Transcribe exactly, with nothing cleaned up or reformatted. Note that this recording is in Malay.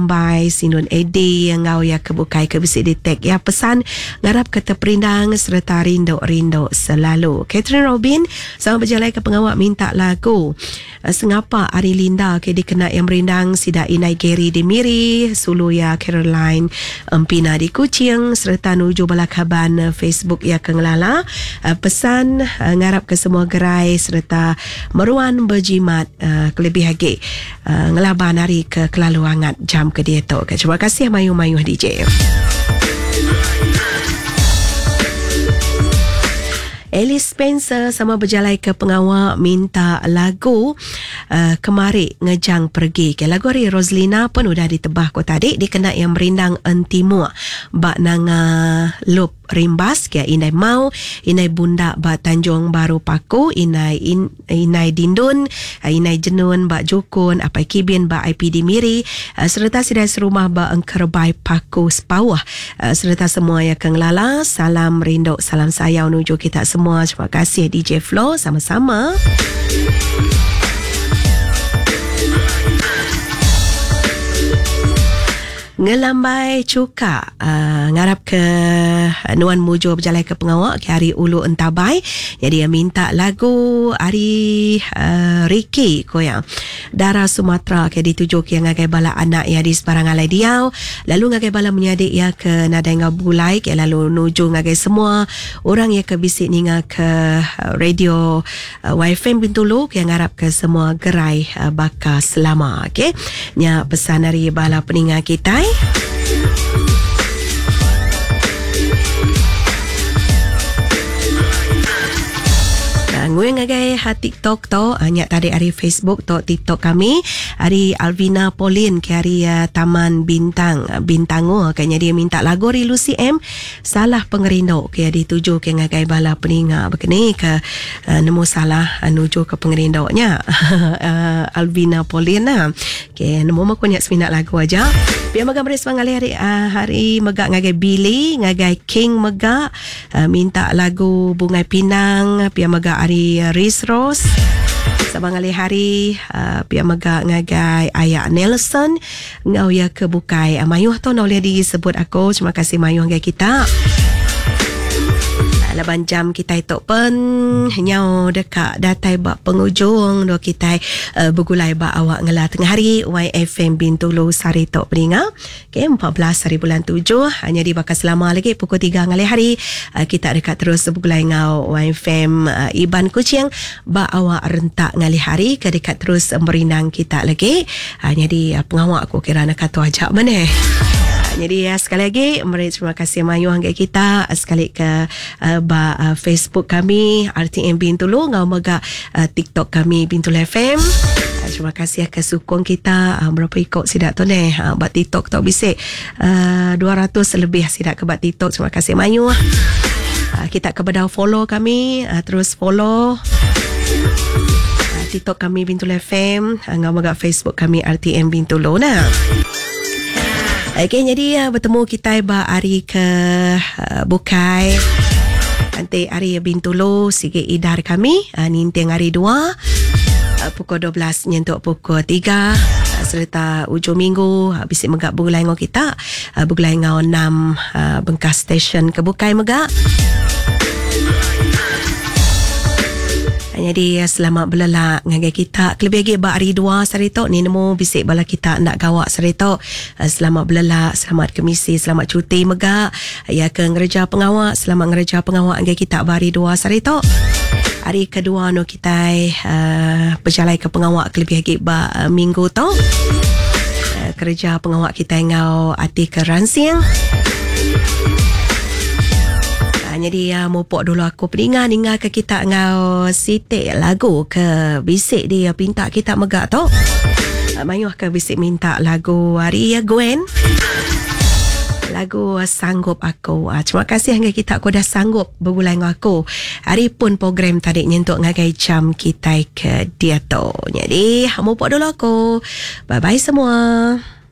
lambai sinun edi ngau ya kebukai ke bisik detek ya pesan ngarap kata perindang serta rindu-rindu selalu. Catherine Robin sama berjalan ke pengawak minta lagu Sengapa Ari Linda ke dikena yang merindang sida inai Gary di Miri Sulu ya Caroline Empina di Kuching serta nuju balakaban Facebook ya Kengelala. Pesan ngarap ke semua gerai serta meruan berjimat kelebih lagi ngelaban hari ke kelalu hangat jam ke dia tu. Terima kasih mayu-mayu D J. Alice Spencer sama berjalan ke pengawak minta lagu uh, Kemari Ngejang Pergi. Okay, lagu hari Roslina pun udah ditebah ko tadi. Dia kena yang merindang entimua bak nanga lup rimbas ke inai mau inai bunda bak Tanjung Baru Paku inai in, inai dindun inai jenun bak jukun apai kibin bak I P D Miri uh, serta sidai serumah bak engkerbai Paku Sepawah uh, serta semua yang kengelala. Salam rindu, salam sayang menuju kita semua. Terima kasih D J Flo, sama-sama. Ngelambai cuka uh, ngarap ke Nuan Mujo berjalan ke pengawak ke hari Ulu Entabai. Jadi dia minta lagu hari uh, Ricky ko yang Dara Sumatera ke dituju ke ngagai bala anak ya di sebarang alai diau. Lalu ngagai bala menyadik ya ke nadai ngabulai ke lalu nuju ngagai semua orang ya ke bisik ninga ke radio uh, Y F M Bintulu ke ngarap ke semua gerai uh, baka selama. Okay, nya pesan dari bala peninga kita. Ngui ngagai ha TikTok to hanya tadi hari Facebook to TikTok kami hari Alvina Pauline ke hari uh, Taman Bintang uh, Bintango kayaknya dia minta lagu dari Lucy M Salah Pengerindo ke dituju ke ngagai bala peninga begini ke uh, nemu salah uh, nuju ke pengerindoknya uh, Alvina Pauline nah. Okay, nemu aku nyak seminat lagu aja. Biar megak beresbang hari uh, hari megak ngagai Billy ngagai King megak uh, minta lagu Bungai Pinang biar megak hari Riz Rose sabang alih hari uh, pia megak ngagai Ayah Nelson ngau ya kebukai uh, mayuh tu nak boleh disebut aku. Terima kasih mayuh ngagai kita. Laban jam kita itu pun nyau dekat datai bak pengujung do kita uh, bergulai bak awak ngela tengah hari Y F M Bintulu Sari Tok Peninga. Okay, empat belas hari bulan tujuh hanya di bakal selama lagi pukul tiga ngalih hari uh, kita dekat terus bergulai ngau Y F M uh, Iban Kuching bak awak rentak ngalih hari ke dekat terus merindang kita lagi hanya di uh, pengawak aku kira nak kata ajak mana. Jadi ya, sekali lagi mari terima kasih mayu angkat kita sekali ke uh, ba uh, Facebook kami R T M Bintulu ngau megak uh, TikTok kami Bintulu F M. Uh, terima kasih ke sukong kita uh, berapa ikut sidak tu ni uh, bat TikTok tu bisik uh, dua ratus lebih sidak ke bat TikTok. Terima kasih mayu. Uh, kita kepada follow kami uh, terus follow uh, TikTok kami Bintulu F M uh, ngau megak Facebook kami R T M Bintulu nah. Okay, jadi uh, bertemu kita ba hari ke uh, Bukai nanti hari Bintulu sikit idar kami uh, ninteng hari dua uh, pukul dua belas nyentuk pukul tiga uh, serta ujung minggu uh, bisik megak bergulai ngau kita uh, bergulai ngau enam uh, Bengkas Station ke Bukai megak. Jadi selamat belelak ngagai kita kelebih lagi bak hari dua saritok ni nemu bisik bala kita nak gawak saritok. Selamat belelak, selamat kemisi, selamat cuti megak ya ke ngereja pengawak, selamat ngereja pengawak ngagai kita bak hari dua saritok. Hari kedua no kita uh, berjalan ke pengawak kelebih lagi bak uh, minggu tu uh, kerja pengawak kita ngau ati ke Ransing. Jadi ya mopok dulu aku peningan ninga ke kita ngau sitik lagu ke bisik dia pinta kita megak tu. Mayuh ke bisik minta lagu hari ya Gwen. Lagu Sanggup Aku. Terima kasih hingga kita aku dah sanggup bergulai dengan aku. Hari pun program tadi nyentuk ngagai jam kita ke dia tu. Jadi mopok dulu aku. Bye bye semua.